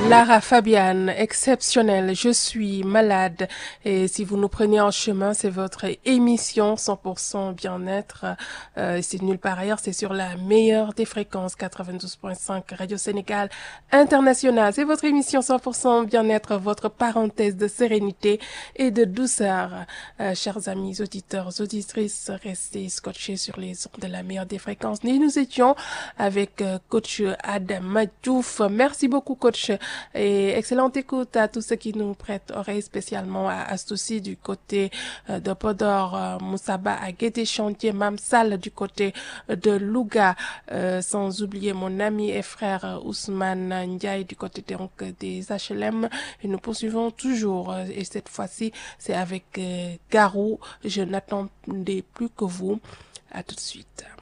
Lara Fabian, exceptionnelle, je suis malade. Et si vous nous prenez en chemin, c'est votre émission 100% bien-être. C'est nulle part ailleurs, c'est sur la meilleure des fréquences 92.5 Radio Sénégal International. C'est votre émission 100% bien-être, votre parenthèse de sérénité et de douceur. Chers amis auditeurs, auditrices, restez scotchés sur les ondes de la meilleure des fréquences. Nous étions avec coach Adam Diouf. Merci beaucoup coach et excellente écoute à tous ceux qui nous prêtent oreille, spécialement à Astoussi du côté de Podor, Moussaba à Guété-Chantier, Mamsal du côté de Louga, sans oublier mon ami et frère Ousmane Ndiaye du côté donc des HLM. Et nous poursuivons toujours et cette fois-ci c'est avec Garou. Je n'attendais plus que vous. À tout de suite.